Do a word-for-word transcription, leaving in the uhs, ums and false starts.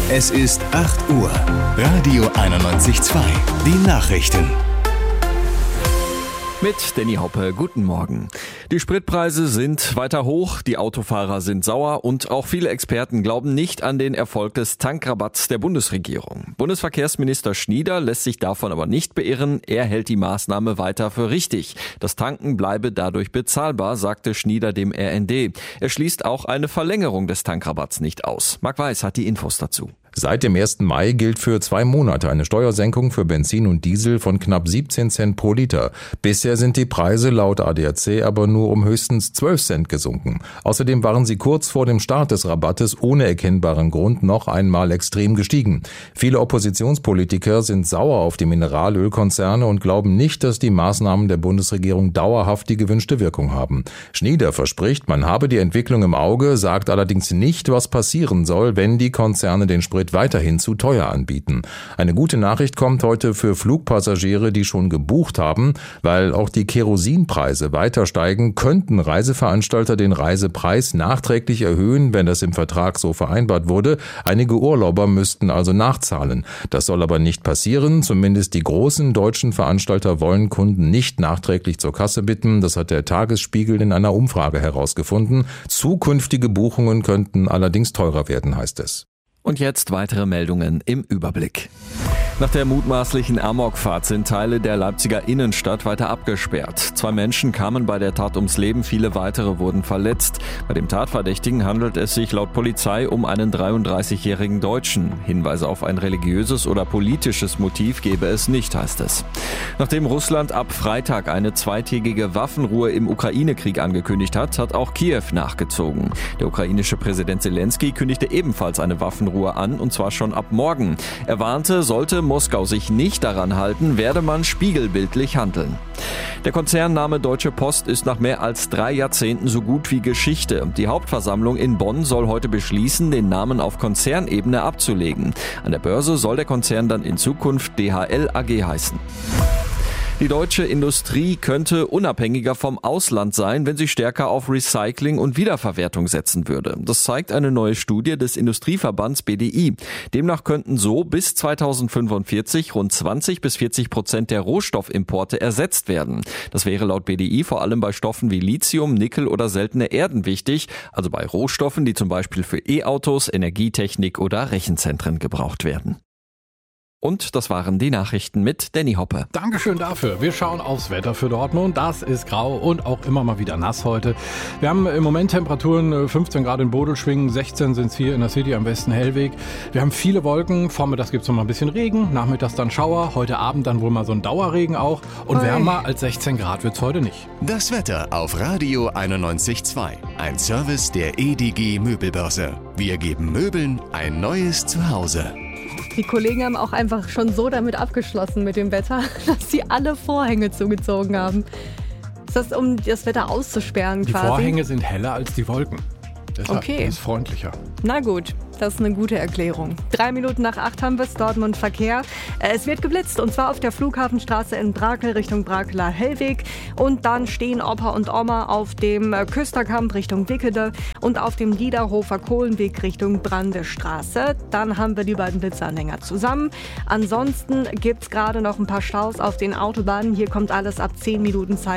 Es ist acht Uhr. Radio einundneunzig Komma zwei. Die Nachrichten. Mit Danny Hoppe, guten Morgen. Die Spritpreise sind weiter hoch, die Autofahrer sind sauer und auch viele Experten glauben nicht an den Erfolg des Tankrabatts der Bundesregierung. Bundesverkehrsminister Schnieder lässt sich davon aber nicht beirren. Er hält die Maßnahme weiter für richtig. Das Tanken bleibe dadurch bezahlbar, sagte Schnieder dem R N D. Er schließt auch eine Verlängerung des Tankrabatts nicht aus. Marc Weiß hat die Infos dazu. Seit dem ersten Mai gilt für zwei Monate eine Steuersenkung für Benzin und Diesel von knapp siebzehn Cent pro Liter. Bisher sind die Preise laut A D A C aber nur um höchstens zwölf Cent gesunken. Außerdem waren sie kurz vor dem Start des Rabattes ohne erkennbaren Grund noch einmal extrem gestiegen. Viele Oppositionspolitiker sind sauer auf die Mineralölkonzerne und glauben nicht, dass die Maßnahmen der Bundesregierung dauerhaft die gewünschte Wirkung haben. Schnieder verspricht, man habe die Entwicklung im Auge, sagt allerdings nicht, was passieren soll, wenn die Konzerne den Sprit weiterhin zu teuer anbieten. Eine gute Nachricht kommt heute für Flugpassagiere, die schon gebucht haben. Weil auch die Kerosinpreise weiter steigen, könnten Reiseveranstalter den Reisepreis nachträglich erhöhen, wenn das im Vertrag so vereinbart wurde. Einige Urlauber müssten also nachzahlen. Das soll aber nicht passieren. Zumindest die großen deutschen Veranstalter wollen Kunden nicht nachträglich zur Kasse bitten. Das hat der Tagesspiegel in einer Umfrage herausgefunden. Zukünftige Buchungen könnten allerdings teurer werden, heißt es. Und jetzt weitere Meldungen im Überblick. Nach der mutmaßlichen Amokfahrt sind Teile der Leipziger Innenstadt weiter abgesperrt. Zwei Menschen kamen bei der Tat ums Leben, viele weitere wurden verletzt. Bei dem Tatverdächtigen handelt es sich laut Polizei um einen dreiunddreißigjährigen Deutschen. Hinweise auf ein religiöses oder politisches Motiv gebe es nicht, heißt es. Nachdem Russland ab Freitag eine zweitägige Waffenruhe im Ukraine-Krieg angekündigt hat, hat auch Kiew nachgezogen. Der ukrainische Präsident Zelensky kündigte ebenfalls eine Waffenruhe an, und zwar schon ab morgen. Er warnte, sollte Moskau sich nicht daran halten, werde man spiegelbildlich handeln. Der Konzernname Deutsche Post ist nach mehr als drei Jahrzehnten so gut wie Geschichte. Die Hauptversammlung in Bonn soll heute beschließen, den Namen auf Konzernebene abzulegen. An der Börse soll der Konzern dann in Zukunft D H L A G heißen. Die deutsche Industrie könnte unabhängiger vom Ausland sein, wenn sie stärker auf Recycling und Wiederverwertung setzen würde. Das zeigt eine neue Studie des Industrieverbands B D I. Demnach könnten so bis zweitausendfünfundvierzig rund zwanzig bis vierzig Prozent der Rohstoffimporte ersetzt werden. Das wäre laut B D I vor allem bei Stoffen wie Lithium, Nickel oder seltene Erden wichtig, also bei Rohstoffen, die zum Beispiel für E-Autos, Energietechnik oder Rechenzentren gebraucht werden. Und das waren die Nachrichten mit Danny Hoppe. Dankeschön dafür. Wir schauen aufs Wetter für Dortmund. Das ist grau und auch immer mal wieder nass heute. Wir haben im Moment Temperaturen fünfzehn Grad in Bodelschwingen, sechzehn sind es hier in der City am Westen Hellweg. Wir haben viele Wolken. Vormittags gibt es noch mal ein bisschen Regen, nachmittags dann Schauer. Heute Abend dann wohl mal so ein Dauerregen auch. Und Oi. Wärmer als sechzehn Grad wird es heute nicht. Das Wetter auf Radio einundneunzig Komma zwei. Ein Service der E D G Möbelbörse. Wir geben Möbeln ein neues Zuhause. Die Kollegen haben auch einfach schon so damit abgeschlossen mit dem Wetter, dass sie alle Vorhänge zugezogen haben. Ist das, um das Wetter auszusperren die quasi? Die Vorhänge sind heller als die Wolken. Deshalb okay. ist es freundlicher. Na gut, das ist eine gute Erklärung. Drei Minuten nach acht haben wir es, Dortmund Verkehr. Es wird geblitzt, und zwar auf der Flughafenstraße in Brakel Richtung Brakeler Hellweg. Und dann stehen Opa und Oma auf dem Küsterkamp Richtung Wickede und auf dem Liederhofer Kohlenweg Richtung Brandestraße. Dann haben wir die beiden Blitzanhänger zusammen. Ansonsten gibt es gerade noch ein paar Staus auf den Autobahnen. Hier kommt alles ab zehn Minuten Zeit